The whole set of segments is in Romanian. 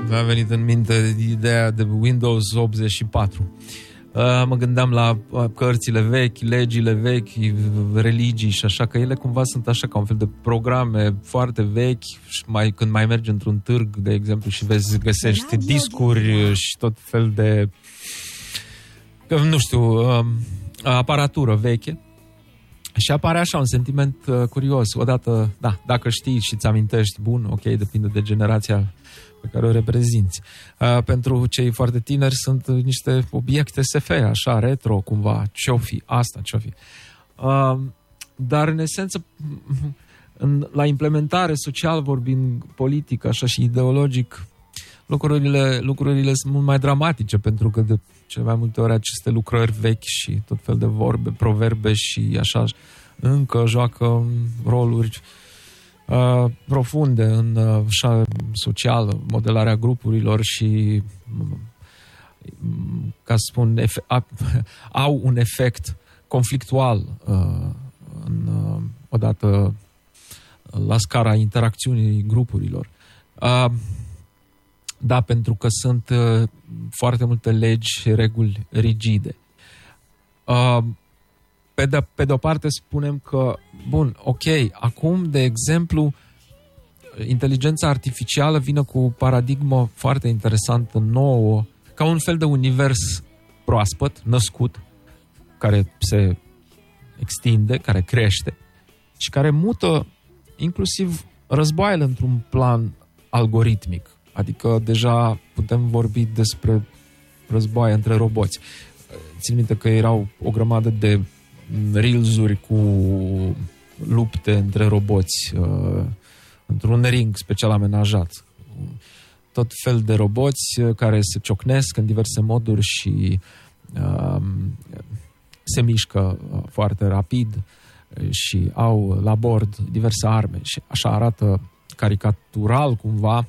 mi-a venit în minte ideea de Windows 84. Mă gândeam la cărțile vechi, legile vechi, religii și așa, că ele cumva sunt așa ca un fel de programe foarte vechi și când mai mergi într-un târg, de exemplu, și găsești discuri și tot fel de, nu știu, aparatură veche. Și apare așa un sentiment curios. Odată, da, dacă știi și îți amintești, bun, ok, depinde de generația pe care o reprezinți. Pentru cei foarte tineri sunt niște obiecte SF, așa, retro, cumva, ce-o fi, asta, ce-o fi. Dar, în esență, la implementare social vorbind, politic, așa, și ideologic, lucrurile sunt mult mai dramatice, pentru că de cele mai multe ori aceste lucrări vechi și tot fel de vorbe, proverbe și așa, încă joacă roluri profunde în social, modelarea grupurilor și, ca să spun, au un efect conflictual odată la scara interacțiunii grupurilor. Da, pentru că sunt foarte multe legi și reguli rigide. Pe de o parte spunem că, bun, ok, acum, de exemplu, inteligența artificială vine cu o paradigmă foarte interesantă, nouă, ca un fel de univers proaspăt, născut, care se extinde, care crește și care mută inclusiv războaiele într-un plan algoritmic. Adică deja putem vorbi despre războaie între roboți. Țin minte că erau o grămadă de reels-uri cu lupte între roboți într-un ring special amenajat. Tot fel de roboți care se ciocnesc în diverse moduri și se mișcă foarte rapid și au la bord diverse arme și așa arată caricatural cumva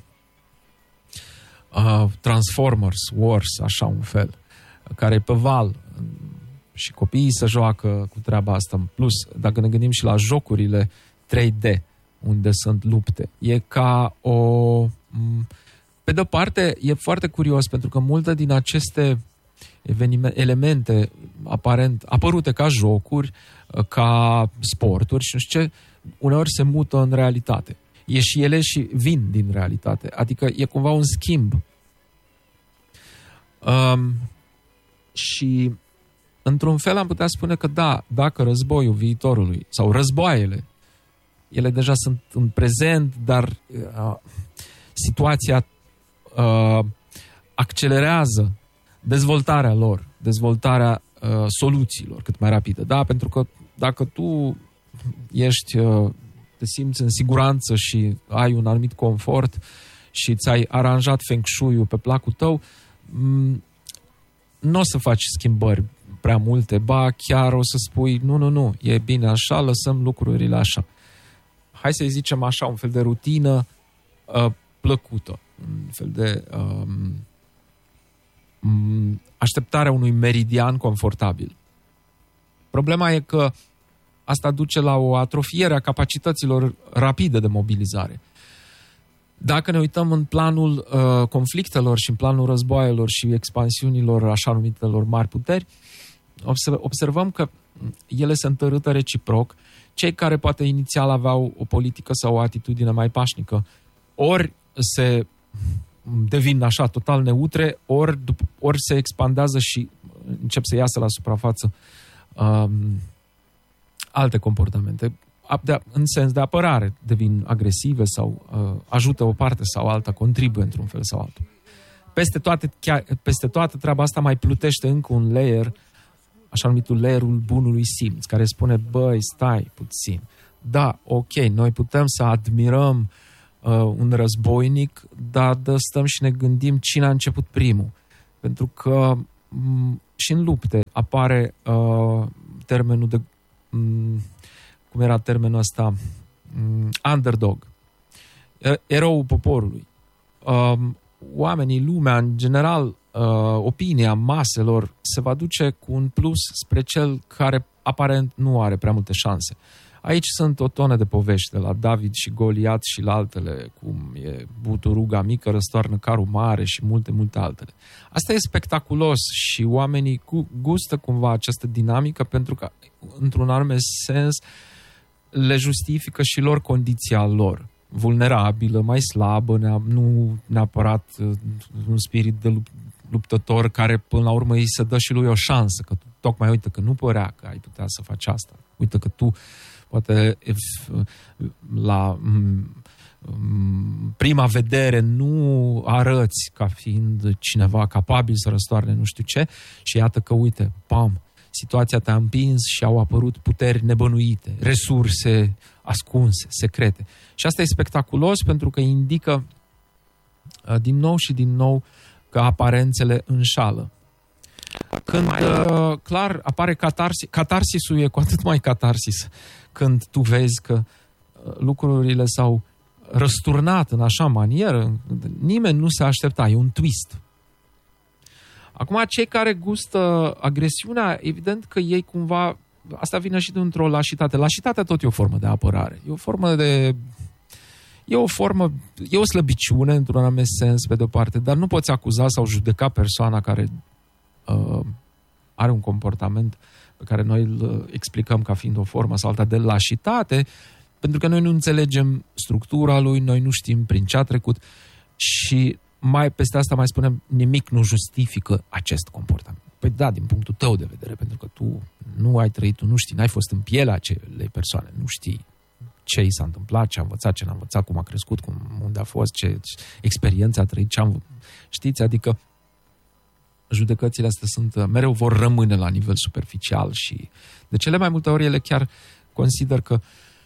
Transformers Wars, așa un fel, care e pe val și copiii se joacă cu treaba asta. În plus, dacă ne gândim și la jocurile 3D, unde sunt lupte, e ca o... Pe de-o parte, e foarte curios, pentru că multe din aceste elemente aparent apărute ca jocuri, ca sporturi și nu știu ce, uneori se mută în realitate. E și ele și vin din realitate. Adică e cumva un schimb. Și într-un fel am putea spune că da, dacă războiul viitorului sau războaiele, ele deja sunt în prezent, dar situația accelerează dezvoltarea lor, dezvoltarea soluțiilor cât mai rapidă. Da? Pentru că dacă tu te simți în siguranță și ai un anumit confort și ți-ai aranjat feng shui-ul pe placul tău, nu o să faci schimbări prea multe, ba chiar o să spui nu, e bine așa, lăsăm lucrurile așa. Hai să-i zicem așa, un fel de rutină plăcută, un fel de așteptarea unui meridian confortabil. Problema e că asta duce la o atrofiere a capacităților rapide de mobilizare. Dacă ne uităm în planul conflictelor și în planul războaielor și expansiunilor așa numitelor mari puteri, observăm că ele se întărâtă reciproc. Cei care poate inițial aveau o politică sau o atitudine mai pașnică, ori se devin așa total neutre, ori se expandează și încep să iasă la suprafață alte comportamente. În sens de apărare, devin agresive sau ajută o parte sau alta, contribuie într-un fel sau altul. Peste toate treaba asta mai plutește încă un layer, așa numitul layerul bunului simț, care spune, băi, stai puțin. Da, ok, noi putem să admirăm un războinic, dar stăm și ne gândim cine a început primul. Pentru că și în lupte apare termenul de... cum era termenul ăsta? Underdog. Eroul poporului. Oamenii, lumea, în general, opinia maselor se va duce cu un plus spre cel care aparent nu are prea multe șanse. Aici sunt o tonă de povești, de la David și Goliat și la altele, cum e buturuga mică, răstoarnă carul mare și multe, multe altele. Asta e spectaculos și oamenii gustă cumva această dinamică pentru că, într-un anume sens, le justifică și lor condiția lor. Vulnerabilă, mai slabă, nu neapărat un spirit de luptător care până la urmă îi se dă și lui o șansă, că tocmai uite că nu părea că ai putea să faci asta. Uite că tu poate la prima vedere nu arăți ca fiind cineva capabil să răstoarne nu știu ce și iată că uite, pam, situația te-a împins și au apărut puteri nebănuite, resurse ascunse, secrete. Și asta e spectaculos pentru că indică din nou și din nou că aparențele înșală. Când clar apare catarsisul, e cu atât mai catarsis când tu vezi că lucrurile s-au răsturnat în așa manieră, nimeni nu se aștepta, e un twist. Acum, cei care gustă agresiunea, evident că ei cumva, asta vine și dintr-o lașitate. Lașitatea tot e o formă de apărare, e o slăbiciune într-un anume sens pe de-o parte, dar nu poți acuza sau judeca persoana care are un comportament pe care noi îl explicăm ca fiind o formă sau alta de lașitate, pentru că noi nu înțelegem structura lui, noi nu știm prin ce a trecut și mai peste asta mai spunem, nimic nu justifică acest comportament. Păi da, din punctul tău de vedere, pentru că tu nu ai trăit, tu nu știi, n-ai fost în pielea acelei persoane, nu știi ce i s-a întâmplat, ce a învățat, ce n-a învățat, cum a crescut, unde a fost, ce experiență a trăit, știți, adică judecățile astea mereu vor rămâne la nivel superficial și de cele mai multe ori ele chiar consider că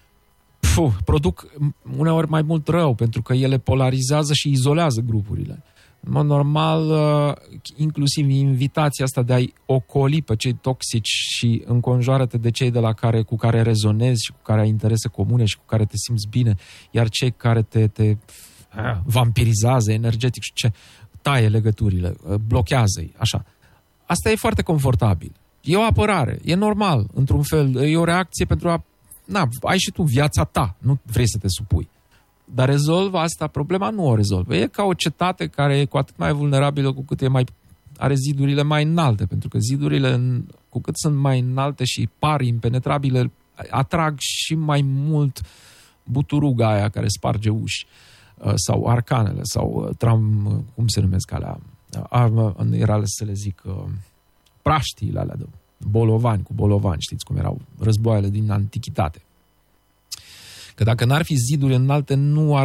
produc uneori mai mult rău, pentru că ele polarizează și izolează grupurile. În mod normal, inclusiv invitația asta de a-i ocoli pe cei toxici și înconjoară-te de cei cu care rezonezi și cu care ai interese comune și cu care te simți bine, iar cei care te vampirizează energetic și ce taie legăturile, blochează-i, așa. Asta e foarte confortabil. E o apărare, e normal, într-un fel, e o reacție pentru a ai și tu viața ta, nu vrei să te supui. Dar rezolvă asta, problema nu o rezolvă. E ca o cetate care e cu atât mai vulnerabilă cu cât are zidurile mai înalte, pentru că zidurile, cu cât sunt mai înalte și par impenetrabile, atrag și mai mult buturuga aia care sparge uși, sau arcanele, sau cum se numesc alea? Era să le zic praștiile alea de bolovani, știți cum erau războaiele din antichitate. Că dacă n-ar fi ziduri înalte, nu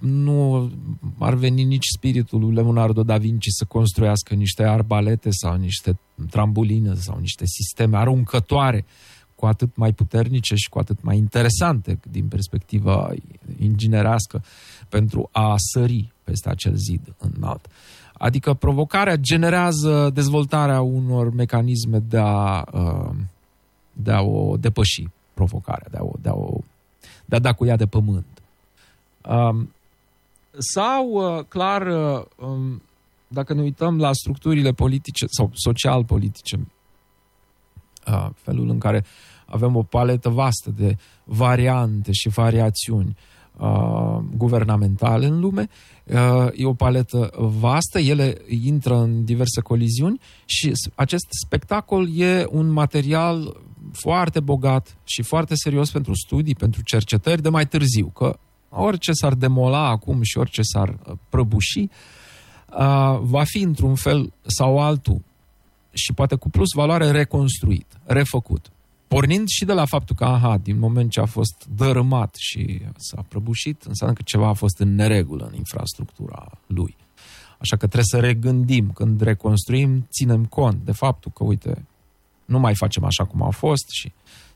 ar veni nici spiritul lui Leonardo da Vinci să construiască niște arbalete sau niște trambuline sau niște sisteme aruncătoare cu atât mai puternice și cu atât mai interesante din perspectiva inginerească pentru a sări peste acel zid înalt. Adică provocarea generează dezvoltarea unor mecanisme de a o depăși provocarea, de a da cu ea de pământ. Clar, dacă ne uităm la structurile politice sau social-politice, felul în care avem o paletă vastă de variante și variațiuni guvernamentale în lume, e o paletă vastă, ele intră în diverse coliziuni și acest spectacol e un material foarte bogat și foarte serios pentru studii, pentru cercetări de mai târziu, că orice s-ar demola acum și orice s-ar prăbuși, va fi într-un fel sau altul și poate cu plus valoare reconstruit, refăcut. Pornind și de la faptul că, din moment ce a fost dărâmat și s-a prăbușit, înseamnă că ceva a fost în neregulă în infrastructura lui. Așa că trebuie să regândim. Când reconstruim, ținem cont de faptul că, uite, nu mai facem așa cum a fost și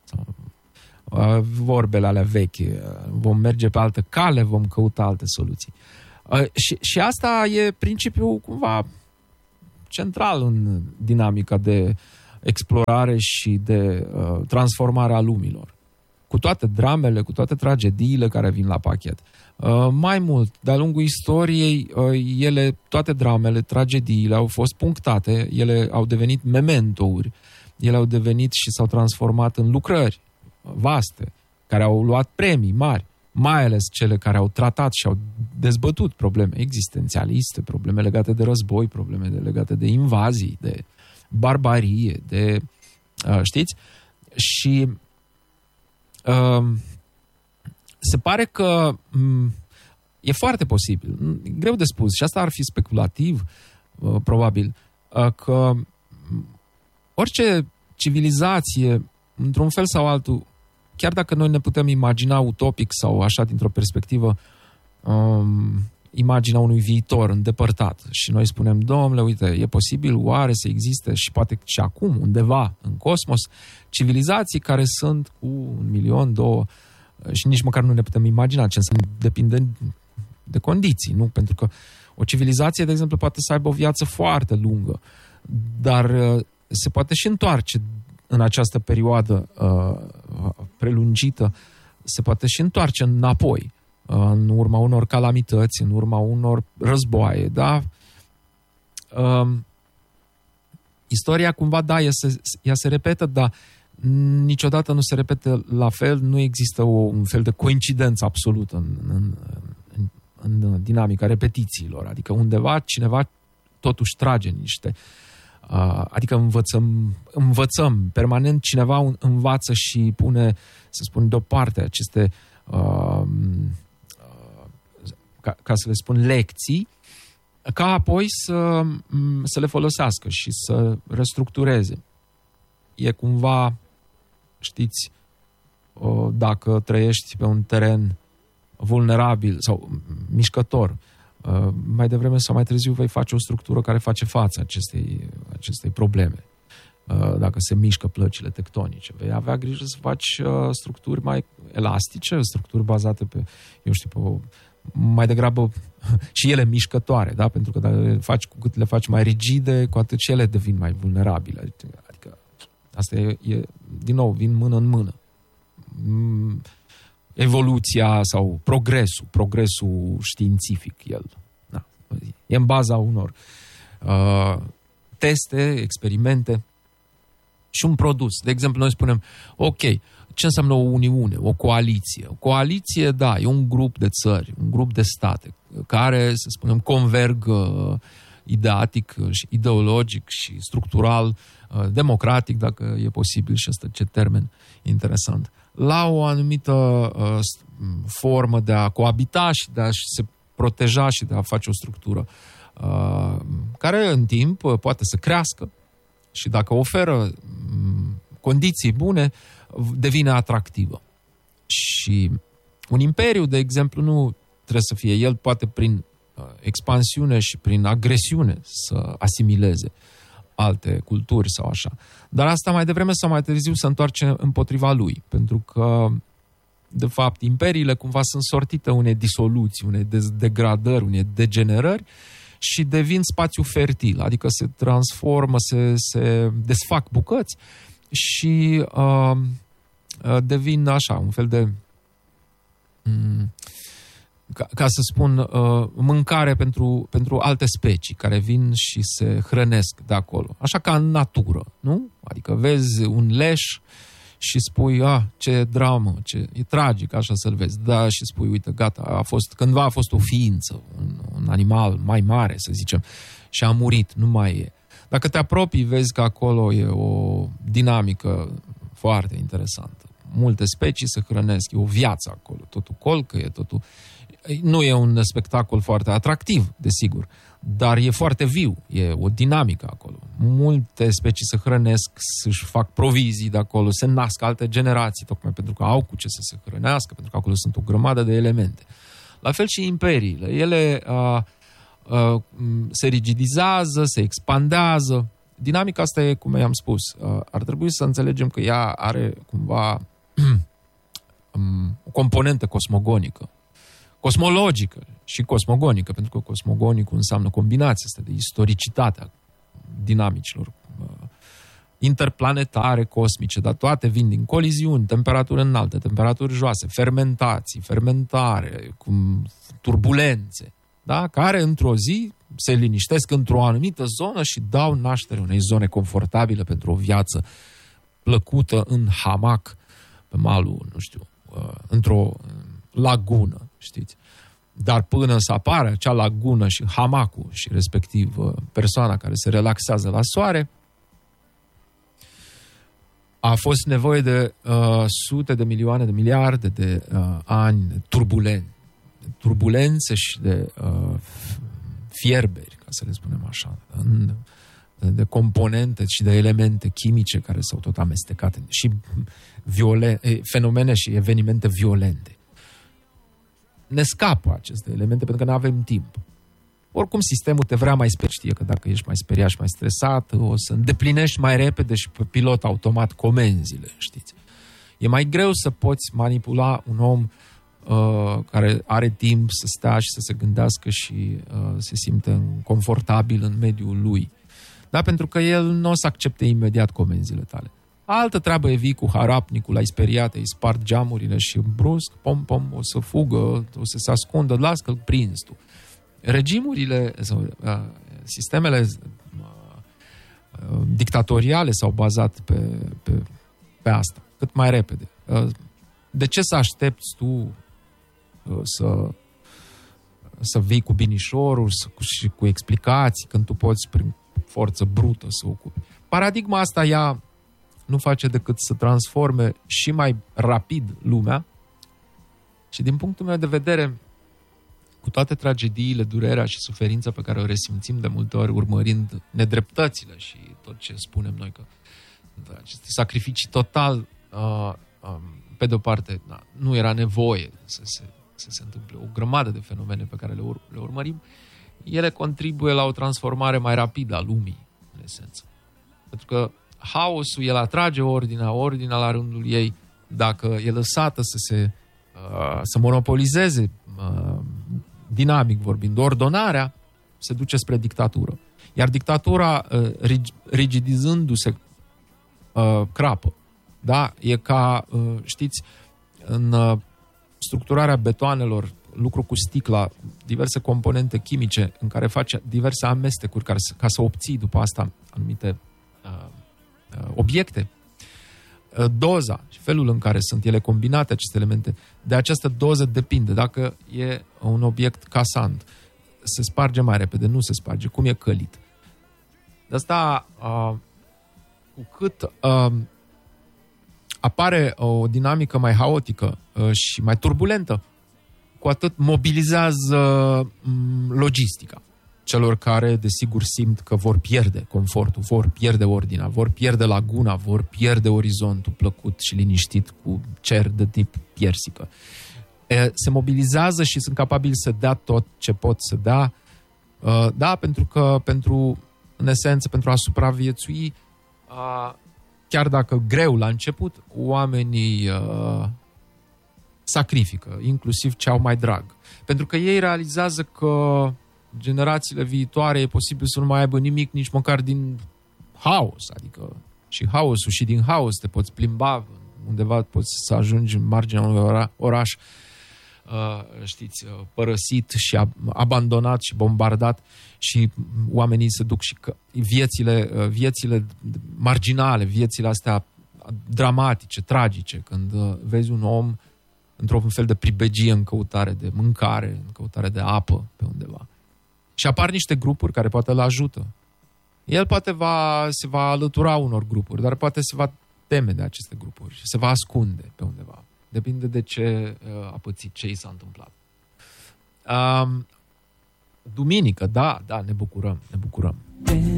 vorbele alea vechi, vom merge pe altă cale, vom căuta alte soluții. Și asta e principiul cumva central în dinamica de explorare și de transformare a lumilor. Cu toate dramele, cu toate tragediile care vin la pachet. Mai mult, de-a lungul istoriei, toate dramele, tragediile au fost punctate, ele au devenit mementouri, ele au devenit și s-au transformat în lucrări vaste, care au luat premii mari, mai ales cele care au tratat și au dezbătut probleme existențialiste, probleme legate de război, probleme legate de invazii, de barbarie, de... știți? Și se pare că e foarte posibil, greu de spus, și asta ar fi speculativ, probabil, că orice civilizație, într-un fel sau altul, chiar dacă noi ne putem imagina utopic sau așa dintr-o perspectivă, imaginea unui viitor îndepărtat și noi spunem, domnule, uite, e posibil oare să existe și poate și acum, undeva în cosmos, civilizații care sunt cu 1 milion, 2 și nici măcar nu ne putem imagina ce înseamnă, depinde de condiții, nu? Pentru că o civilizație, de exemplu, poate să aibă o viață foarte lungă, dar se poate și întoarce în această perioadă prelungită, se poate și întoarce înapoi, în urma unor calamități, în urma unor războaie, da? Istoria cumva, da, ea se repetă, dar niciodată nu se repetă la fel, nu există un fel de coincidență absolută în dinamica repetițiilor, adică undeva cineva totuși trage niște... adică învățăm permanent, cineva învață și pune, să spun, deoparte aceste, ca să le spun, lecții, ca apoi să le folosească și să restructureze. E cumva, știți, dacă trăiești pe un teren vulnerabil sau mișcător, mai devreme sau mai târziu vei face o structură care face față acestei probleme. Dacă se mișcă plăcile tectonice, vei avea grijă să faci structuri mai elastice, structuri bazate pe, eu știu, mai degrabă și ele mișcătoare, da? Pentru că cu cât le faci mai rigide, cu atât și ele devin mai vulnerabile. Adică asta e din nou, vin mână în mână. Evoluția sau progresul științific, el. Da. E în baza unor teste, experimente și un produs. De exemplu, noi spunem, ok, ce înseamnă o uniune, o coaliție? O coaliție, da, e un grup de țări, un grup de state care, să spunem, converg ideatic și ideologic și structural, democratic, dacă e posibil, și ăsta ce termen interesant, la o anumită formă de a coabita și de a se proteja și de a face o structură care în timp poate să crească și dacă oferă condiții bune, devine atractivă. Și un imperiu, de exemplu, nu trebuie să fie, el poate prin expansiune și prin agresiune să asimileze alte culturi sau așa. Dar asta mai devreme sau mai târziu se întoarce împotriva lui, pentru că, de fapt, imperiile cumva sunt sortite unei disoluții, unei degradări, unei degenerări și devin spațiu fertil, adică se transformă, se desfac bucăți și devin așa, un fel de... ca să spun, mâncare pentru alte specii care vin și se hrănesc de acolo. Așa ca în natură, nu? Adică vezi un leș și spui, ce dramă, e tragic așa să-l vezi. Da, și spui, uite, gata, cândva a fost o ființă, un animal mai mare, să zicem, și a murit, nu mai e. Dacă te apropii, vezi că acolo e o dinamică foarte interesantă. Multe specii se hrănesc, e o viață acolo, totul colcă, totul... Nu e un spectacol foarte atractiv, desigur, dar e foarte viu, e o dinamică acolo. Multe specii se hrănesc, să-și fac provizii de acolo, se nasc alte generații, tocmai pentru că au cu ce să se hrănească, pentru că acolo sunt o grămadă de elemente. La fel și imperiile, ele se rigidizează, se expandează. Dinamica asta e, cum i-am spus, ar trebui să înțelegem că ea are cumva o componentă cosmogonică, cosmologică și cosmogonică, pentru că cosmogonicul înseamnă combinația asta de istoricitatea dinamicilor interplanetare, cosmice, dar toate vin din coliziuni, temperaturi înalte, temperaturi joase, fermentare, turbulențe, da? Care într-o zi se liniștesc într-o anumită zonă și dau naștere unei zone confortabile pentru o viață plăcută în hamac pe malul, nu știu, într-o lagună, știți? Dar până să apară acea lagună și hamacul și respectiv persoana care se relaxează la soare, a fost nevoie de sute de milioane, de miliarde de ani turbulențe și de fierberi, ca să le spunem așa, de componente și de elemente chimice care s-au tot amestecat și fenomene și evenimente violente. Ne scapă aceste elemente pentru că nu avem timp. Oricum sistemul te vrea mai speriat, știe că dacă ești mai speriat și mai stresat, o să îndeplinești mai repede și pe pilot automat comenzile, știți. E mai greu să poți manipula un om care are timp să stea și să se gândească și se simte confortabil în mediul lui. Da? Pentru că el nu o să accepte imediat comenzile tale. Altă treabă e vii cu harapnicul, l-ai speriat, îi spart geamurile și brusc, pom, o să fugă, o să se ascundă, las că îl prinzi tu. Regimurile, sistemele dictatoriale s-au bazat pe asta, cât mai repede. De ce să aștepți tu să vii cu binișorul și cu explicații când tu poți prin forță brută să ocupi? Paradigma asta ea nu face decât să transforme și mai rapid lumea și din punctul meu de vedere, cu toate tragediile, durerea și suferința pe care o resimțim de multe ori urmărind nedreptățile și tot ce spunem noi că aceste sacrificii total, pe de-o parte, nu era nevoie să se întâmple o grămadă de fenomene pe care le urmărim, ele contribuie la o transformare mai rapidă a lumii, în esență. Pentru că haosul, el atrage ordinea la rândul ei, dacă e lăsată să monopolizeze dinamic vorbind, ordonarea se duce spre dictatură. Iar dictatura, rigidizându-se, crapă. Da? E ca, știți, în structurarea betoanelor, lucru cu sticla, diverse componente chimice în care face diverse amestecuri ca să obții după asta anumite obiecte. Doza și felul în care sunt ele combinate, aceste elemente, de această doză depinde. Dacă e un obiect casant, se sparge mai repede, nu se sparge, cum e călit. De asta, cu cât apare o dinamică mai haotică și mai turbulentă, cu atât mobilizează logistica celor care, desigur, simt că vor pierde confortul, vor pierde ordinea, vor pierde laguna, vor pierde orizontul plăcut și liniștit cu cer de tip piersică. Se mobilizează și sunt capabili să dea tot ce pot să dea, da, pentru că, în esență, pentru a supraviețui, chiar dacă greu la început, oamenii sacrifică, inclusiv ce au mai drag. Pentru că ei realizează că generațiile viitoare e posibil să nu mai aibă nimic nici măcar din haos, adică și haosul și din haos te poți plimba undeva, poți să ajungi în marginea unui oraș, știți, părăsit și abandonat și bombardat și oamenii se duc și viețile marginale, viețile astea dramatice, tragice, când vezi un om într-un fel de pribegie în căutare de mâncare, în căutare de apă pe undeva. Și apar niște grupuri care poate îl ajută. El poate se va alătura unor grupuri, dar poate se va teme de aceste grupuri și se va ascunde pe undeva. Depinde de ce a pățit, ce i s-a întâmplat. Duminică, da, ne bucurăm.